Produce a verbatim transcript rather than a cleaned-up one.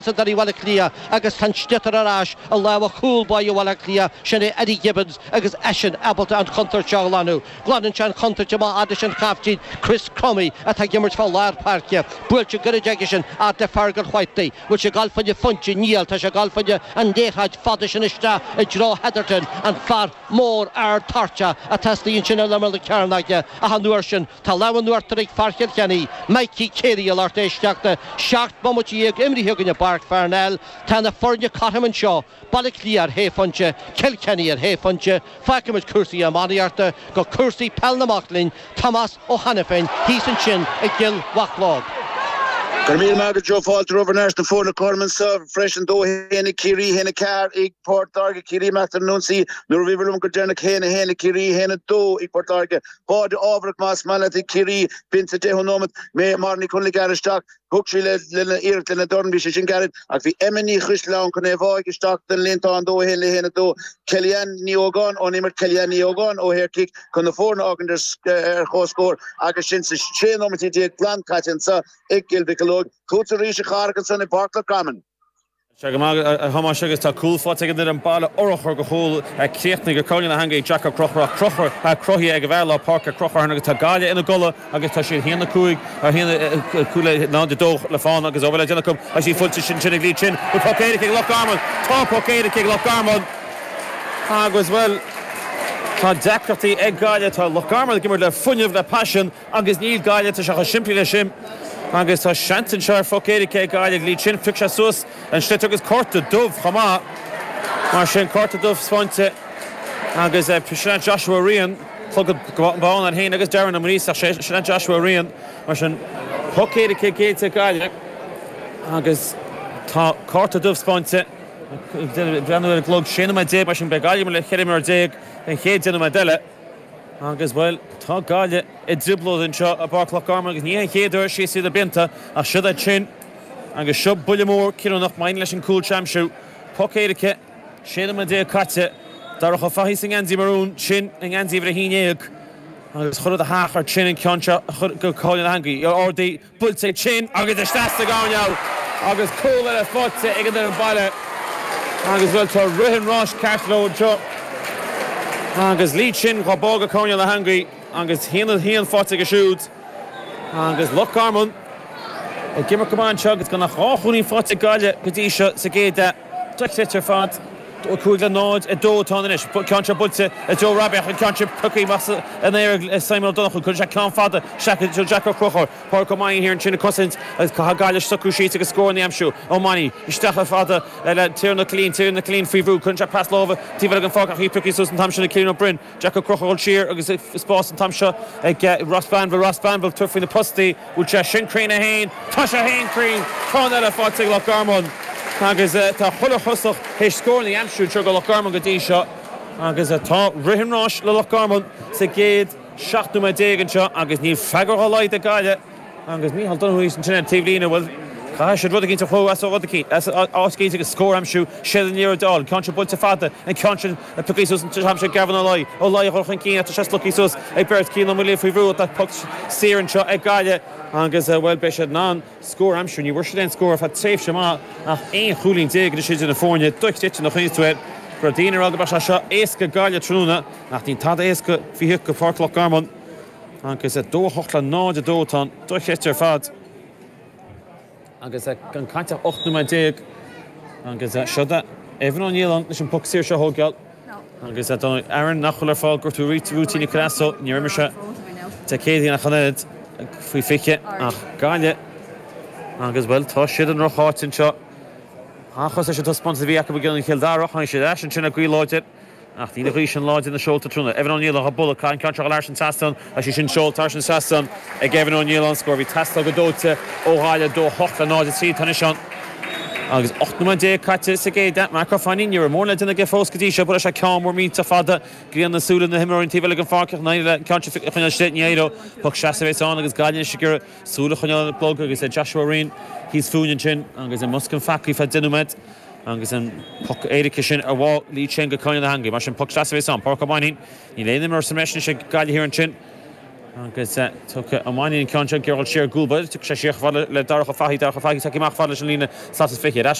Darí wala clia agus tan stetar arás a lewa cool boy wala clia shane Eddie Gibbons agus Ashen Appleton and Hunter Charlanu Gladden Chan Hunter Jama Addition Kafjid Chris Crummy at a gimmers for Lar Parkia Bulch Gurjagishan at the Fargal White Day which a golf for the Funchi Neil Tasha golf for the and they had Fadish Ishta a draw Heatherton and far more our Tarcha at test the Inchin Lamel the Carnagia a Hanurshan Talawan Nortrik Farkil Kenny Mikey Kerry alert Stakta Shark Bomuchi Emily Hugan Bark Farnell Tana Fornia Cotterman Shaw Balliclear Hayfunche Kilkenny at Hayfunche Fakimus Cursi Amaniarta go Cursi Pelnamachlin Thomas O'Hanifin Heath and Chin a Gil Wacklog Carmel Margaret Joe Falter over National Phone of Corman Serve Fresh and Do Hene Kiri Hene Car Ik Port Target Kiri Master Nunsi Nur Vivalum Kajana Hene Hene Kiri Hene Do Ik Port Target Bod Overk Mas Malati Kiri Pinta Tehonomet Me Marni Kunligar Stock Hookshile Lilla Eart in a Dorn Bishin Garrett at the Emini Chrislaun Conevoy Stock the Linton Do Hene Hene Do Kellyan Niogon on him Kellyan Niogon O Hair Kick Con the four August Ho score Agashin Chenomity Plant Catchensa Ekil Bikalog Kuta Risha Harkinson in Parkland Common. Hama Sugar tá cool fá ag an ball orchar go hol a creachtnig go coin hang Jack Crocher Crocher a crohi ag bhela Park Crocher na tá gaile ina gola agus tá sé hína cuaig a hína coolla ná de dóch le fáin agus óbhfuil dena cum a sí fulte sin sin glí chin u Pocéide ag Lochgarmon tá Pocéide ag Lochgarmon agus well tá decrataí ag gaile tá Lochgarmon gimar le funineh le passion agus níl gaile tá se siimplí le sim agus tá Shanton Shire Pocéide ag gaile lí chin fixa sus an slit agus corta dubh chama mar sin corta dubh spáinte agus é Prisna Joshua Rian chlogad bán an hain agus Darren am Marisa Prisna Joshua Rian mar sin Pocéide ag géite gaile agus tá corta dubh spáinte brenn a glog sin ma dé mar sin be gaile le cheir mar déag an chéad dina ma deile agus well tá gaile i dribbló an seo a bar Lochgarmon agus ní an chéidir sé siad a binta a siad a chin agus seo buile mór cin nach main leis an cool chamsú Pocéide sin ma dé caite darach a fahí san Andy Maroon sin an Andy bhre hínéag agus chud a háchar chin an ceanse go cáil hangaí ordaí builte chin agus a stásta gáneáil agus cool a fáte ag an an baile agus well tá rihan rás cartló seo agus lí sin go bága cáine le hangaí agus híanana hían fáte go siúd agus Lochgarmon a gimar gomáin seo agus go nach áchúnaí fáte gaile go dtí seo sa géide tuitar fad ó chuig le náid a dótá inis ceanse bulte a Joe Rabbach an ceanse pucaí masa an éir Simon Donachú chun se cean fada seacha Jack Crocher Páir go maithí hir an sinna cosint agus go gaile sucú síte go scóir na amsú ó maní isteach fada le tíarna clean tíarna clean faoihrú chun se paslóva tíbhar an fácha í pucaí sus an tamsena clean ó brin Jack Crocher ol siar agus spás an tamseo ag Ross Banville Ross Banville tuirfaoin na postaí bhúil se sin crín a hain tá se hain crín chun eile fáte Lochgarmon agus tá chula chusach hééis scóir na amsú tro go Lochgarmon go dtí seo agus tá rihinrás le Lochgarmon sa géad seachtú me déag an seo agus ní fegar á leid a gaile agus ní donú an sinna tíhlína bhfuil cha sé rud a cinnta chó as rud cí áscéite go scór amsú sé an níor dáil ceanse bulte fada an ceanse a pucíús an tamse gaban á leid ó leid chochan cíine tá se luíús ag beirt cí na mlí faoihrú a pucht sír an seo ag gaile agus bhfuil be sé ná scór amsú ní bhir sé den scór fa tréh sem ach éon cholín déag de siad na fórne duchte nach chuúir gur dtíanaar aga se seo éasca gaile trúna nach tín tad éasca fihi go Páir Lochgarmon agus é dóthcht le náid a dótá duchtéar fad agus gan caiinte ochtú déag agus siada éhan an nílan leis an puc sír se thógeal agus Aaron nach chuir fáil gur tú rútína creasó ní mar se te céadaí nach chanéad faoi fiche ach gaile agus bhfuil tá siad an rocháin seo achas é sé tá sponsor bhí acu gin cheildárach an siad an sinna gí láidir ach tína rí sin láid in na seolta trúna Evan O'Neill a bula cáin ceanse leir an tastan a sí sin seol tar sin tastan ag Evan O'Neill an scóir bhí tastal go dóte óháile dó hocht le náid a tí tanna seán agus ochtú dé caite sa géide mar go fáinine ar mór le duna ge fós go dtí seo bud se ceam mór míta fada gríon na súla na himar an tíbhile an fáceach na le ceanse chuine stéit éiro pug seasamhéán agus gaiine si gur súla chuine blog agus é Joshua Rian hís fúin sin agus é muscan facaí fe dunumed agus an puc éirice sin a bháil lí sin go coine na hangaí mar sin puc seasamhéán Páir go maithín ní léana mar sa meisina sé gaiile hir an sin agus ammáíon ceanse ggheil siar gúbal, tu sé siar le dar a fáí dar a fáí take mar fáile lína sa fiche